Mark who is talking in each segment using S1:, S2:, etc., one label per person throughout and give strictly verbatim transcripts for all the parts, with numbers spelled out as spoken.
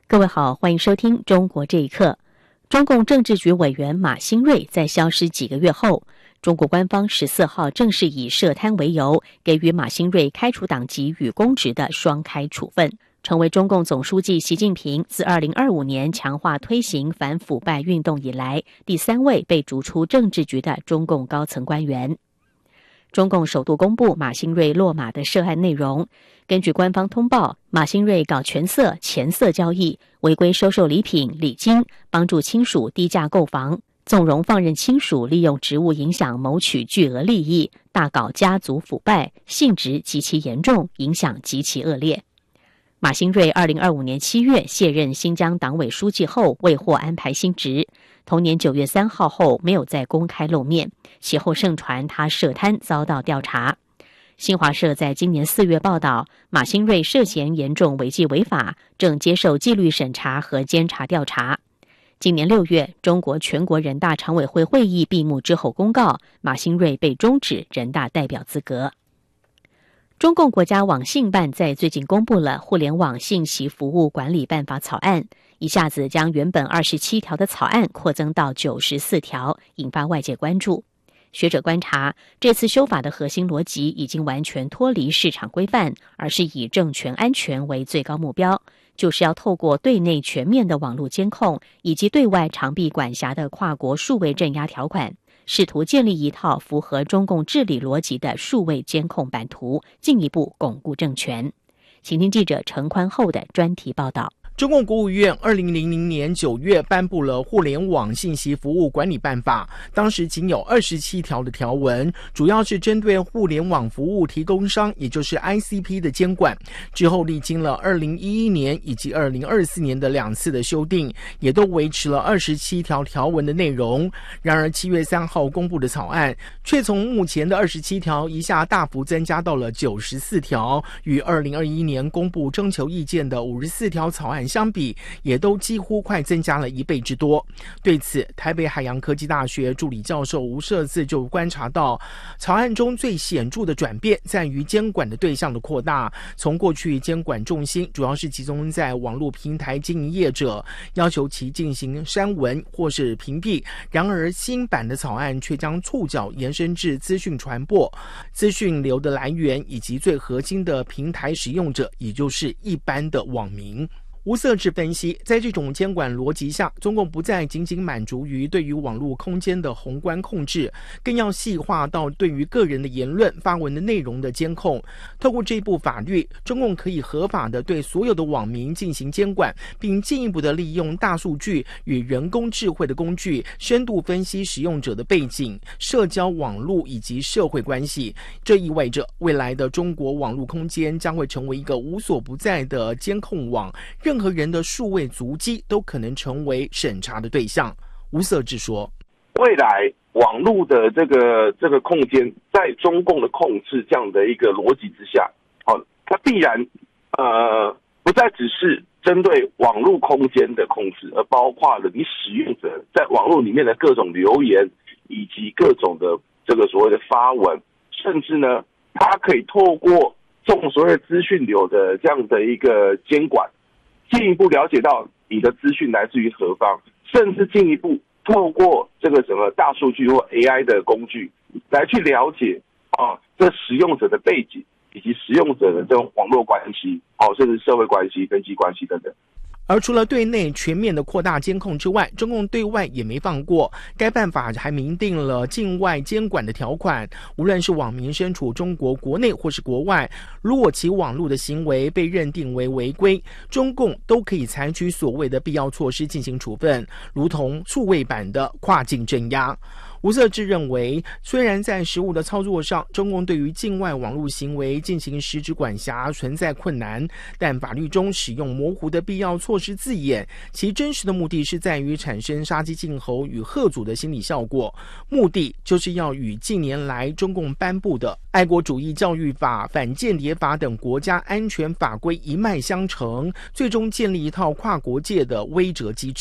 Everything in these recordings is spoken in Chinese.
S1: 各位好，欢迎收听中国这一刻。中共政治局委员马兴瑞在消失几个月后，中国官方十四号正式以涉贪为由，给予马兴瑞开除党籍与公职的双开处分，成为中共总书记习近平自二零二五年强化推行反腐败运动以来第三位被逐出政治局的中共高层官员。中共首度公布马兴瑞落马的涉案内容。根据官方通报，马兴瑞搞权色、钱色交易，违规收受礼品、礼金，帮助亲属低价购房，纵容放任亲属利用职务影响谋取巨额利益，大搞家族腐败，性质极其严重，影响极其恶劣。马兴瑞二零二五年七月卸任新疆党委书记后，未获安排新职。同年九月三号后没有再公开露面，其后盛传他涉贪遭到调查。新华社在今年四月报道，马兴瑞涉嫌严重违纪违法，正接受纪律审查和监察调查。今年六月，中国全国人大常委会会议闭幕之后公告，马兴瑞被终止人大代表资格。中共国家网信办在最近公布了《互联网信息服务管理办法》草案，一下子将原本二十七条的草案扩增到九十四条，引发外界关注。学者观察，这次修法的核心逻辑已经完全脱离市场规范，而是以政权安全为最高目标，就是要透过对内全面的网络监控以及对外长臂管辖的跨国数位镇压条款，试图建立一套符合中共治理逻辑的数位监控版图，进一步巩固政权。请听记者陈宽厚的专题报道。
S2: 中共国务院二零零零年九月颁布了《互联网信息服务管理办法》，当时仅有二十七条的条文，主要是针对互联网服务提供商，也就是 I C P 的监管。之后历经了二零一一年以及二零二四年的两次的修订，也都维持了二十七条条文的内容。然而七月三号公布的草案，却从目前的二十七条一下大幅增加到了九十四条，与二零二一年公布征求意见的五十四条草案相比，也都几乎快增加了一倍之多。对此，台北海洋科技大学助理教授吴社自就观察到，草案中最显著的转变在于监管的对象的扩大，从过去监管重心主要是集中在网络平台经营业者，要求其进行删文或是屏蔽，然而新版的草案却将触角延伸至资讯传播、资讯流的来源以及最核心的平台使用者，也就是一般的网民。吴瑟智分析，在这种监管逻辑下，中共不再仅仅满足于对于网络空间的宏观控制，更要细化到对于个人的言论发文的内容的监控。透过这部法律，中共可以合法的对所有的网民进行监管，并进一步的利用大数据与人工智慧的工具，深度分析使用者的背景、社交网络以及社会关系。这意味着未来的中国网络空间将会成为一个无所不在的监控网，任何人的数位足迹都可能成为审查的对象。吴瑟智说，
S3: 未来网络的这个这个空间在中共的控制这样的一个逻辑之下，哦，它必然呃不再只是针对网络空间的控制，而包括了你使用者在网络里面的各种留言以及各种的这个所谓的发文，甚至呢，它可以透过这种所谓的资讯流的这样的一个监管，进一步了解到你的资讯来自于何方，甚至进一步透过这个什么大数据或 A I 的工具来去了解啊，这使用者的背景以及使用者的这种网络关系，哦，甚至社会关系、人际关系等等。
S2: 而除了对内全面的扩大监控之外，中共对外也没放过。该办法还明定了境外监管的条款，无论是网民身处中国国内或是国外，如果其网络的行为被认定为违规，中共都可以采取所谓的必要措施进行处分，如同数位版的跨境镇压。吴瑟智认为，虽然在实务的操作上，中共对于境外网络行为进行实质管辖存在困难，但法律中使用模糊的必要措施字眼，其真实的目的是在于产生杀鸡儆猴与吓阻的心理效果，目的就是要与近年来中共颁布的爱国主义教育法、反间谍法等国家安全法规一脉相承，最终建立一套跨国界的威慑机制。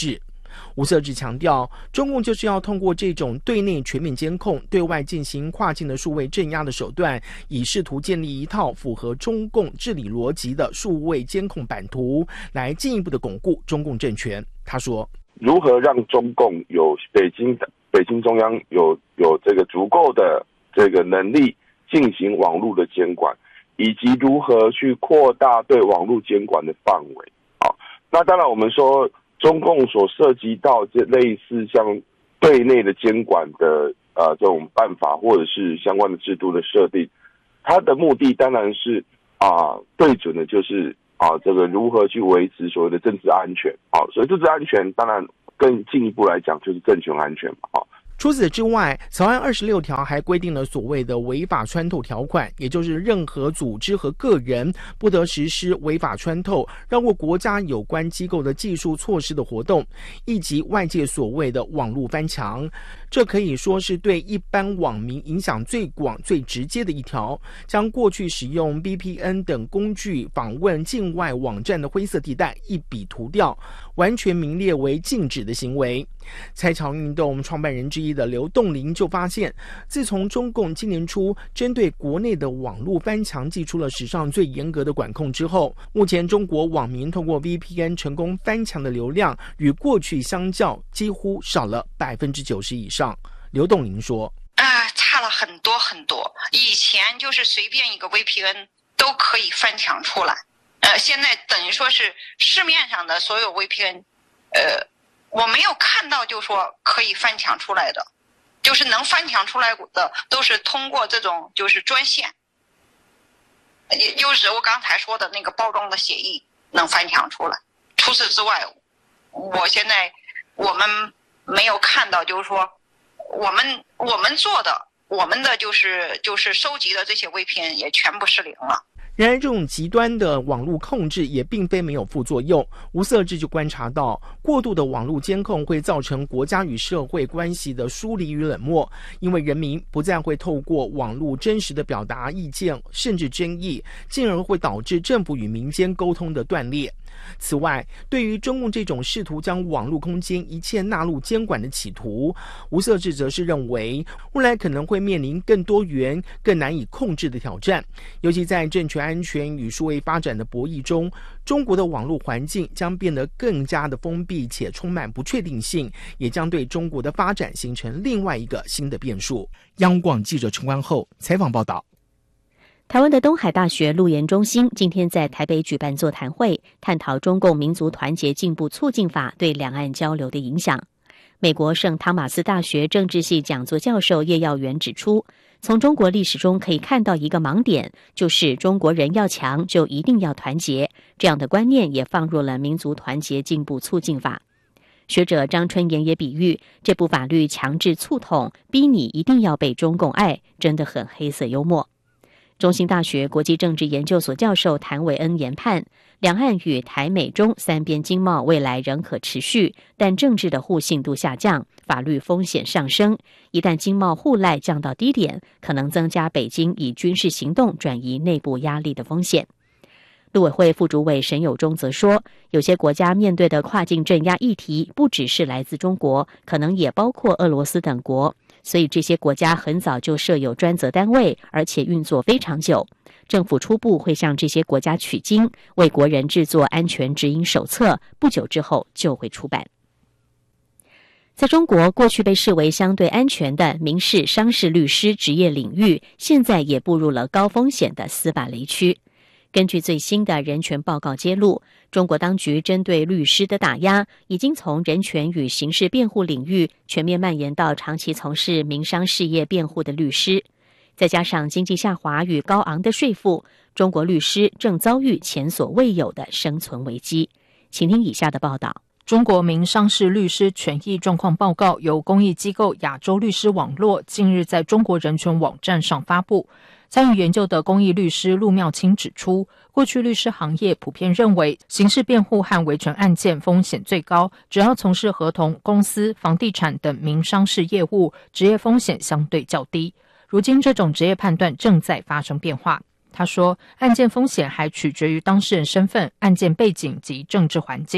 S2: 吴瑟智强调，中共就是要通过这种对内全面监控、对外进行跨境的数位镇压的手段，以试图建立一套符合中共治理逻辑的数位监控版图，来进一步的巩固中共政权。他说，
S3: 如何让中共有北京北京中央有有这个足够的这个能力进行网络的监管，以及如何去扩大对网络监管的范围。好，那当然我们说中共所涉及到这类似像对内的监管的呃这种办法，或者是相关的制度的设定，它的目的当然是啊、呃、对准的就是啊、呃、这个如何去维持所谓的政治安全。好，所以政治安全当然更进一步来讲就是政权安全嘛。好。
S2: 除此之外，草案二十六条还规定了所谓的违法穿透条款，也就是任何组织和个人不得实施违法穿透绕过国家有关机构的技术措施的活动，以及外界所谓的网络翻墙。这可以说是对一般网民影响最广、最直接的一条，将过去使用 V P N 等工具访问境外网站的灰色地带一笔涂掉，完全名列为禁止的行为。拆墙运动创办人之一的刘栋林就发现，自从中共今年初针对国内的网络翻墙祭出了史上最严格的管控之后，目前中国网民通过 V P N 成功翻墙的流量与过去相较几乎少了百分之九十以上。刘栋林说：“
S4: 呃，差了很多很多。以前就是随便一个 V P N 都可以翻墙出来，呃，现在等于说是市面上的所有 V P N， 呃。”我没有看到就说可以翻墙出来的，就是能翻墙出来的都是通过这种就是专线，也就是我刚才说的那个包装的协议能翻墙出来。除此之外，我现在我们没有看到就是说我们我们做的我们的就是就是收集的这些 V P N 也全部失灵了。
S2: 然而，这种极端的网络控制也并非没有副作用。吴瑟智就观察到，过度的网络监控会造成国家与社会关系的疏离与冷漠，因为人民不再会透过网络真实的表达意见，甚至争议，进而会导致政府与民间沟通的断裂。此外，对于中共这种试图将网络空间一切纳入监管的企图，吴瑟智则是认为，未来可能会面临更多元、更难以控制的挑战。尤其在政权安全与数位发展的博弈中，中国的网络环境将变得更加的封闭且充满不确定性，也将对中国的发展形成另外一个新的变数。央广记者陈冠厚采访报道。
S1: 台湾的东海大学陆研中心今天在台北举办座谈会，探讨中共民族团结进步促进法对两岸交流的影响。美国圣汤马斯大学政治系讲座教授叶耀元指出，从中国历史中可以看到一个盲点，就是中国人要强就一定要团结，这样的观念也放入了民族团结进步促进法。学者张春妍也比喻，这部法律强制促统，逼你一定要被中共爱，真的很黑色幽默。中兴大学国际政治研究所教授谭维恩研判，两岸与台美中三边经贸未来仍可持续，但政治的互信度下降，法律风险上升。一旦经贸互赖降到低点，可能增加北京以军事行动转移内部压力的风险。陆委会副主委沈友忠则说，有些国家面对的跨境镇压议题不只是来自中国，可能也包括俄罗斯等国，所以这些国家很早就设有专责单位，而且运作非常久。政府初步会向这些国家取经，为国人制作安全指引手册，不久之后就会出版。在中国，过去被视为相对安全的民事、商事律师职业领域，现在也步入了高风险的司法雷区。根据最新的人权报告揭露，中国当局针对律师的打压已经从人权与刑事辩护领域全面蔓延到长期从事民商事业辩护的律师。再加上经济下滑与高昂的税负，中国律师正遭遇前所未有的生存危机。请听以下的报道。
S5: 中国民商事律师权益状况报告由公益机构亚洲律师网络近日在中国人权网站上发布。参与研究的公益律师陆妙清指出，过去律师行业普遍认为刑事辩护和维权案件风险最高，只要从事合同、公司、房地产等民商事业务，职业风险相对较低。如今这种职业判断正在发生变化。他说，案件风险还取决于当事人身份、案件背景及政治环境。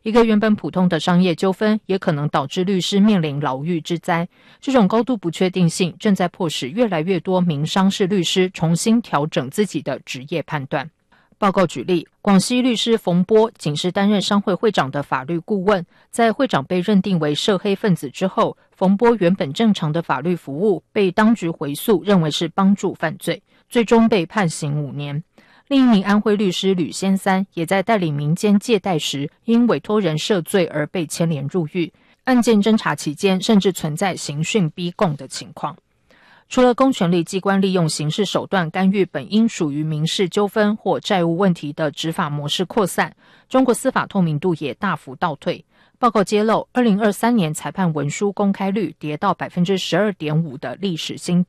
S5: 一个原本普通的商业纠纷，也可能导致律师面临牢狱之灾。这种高度不确定性正在迫使越来越多民商事律师重新调整自己的职业判断。报告举例，广西律师冯波仅是担任商会会长的法律顾问，在会长被认定为涉黑分子之后，冯波原本正常的法律服务被当局回诉，认为是帮助犯罪，最终被判刑五年。另一名安徽律师吕先三也在代理民间借贷时，因委托人涉罪而被牵连入狱。案件侦查期间，甚至存在刑讯逼供的情况。除了公权力机关利用刑事手段干预本应属于民事纠纷或债务问题的执法模式扩散，中国司法透明度也大幅倒退。报告揭露，二零二三年裁判文书公开率跌到 百分之十二点五 的历史新低。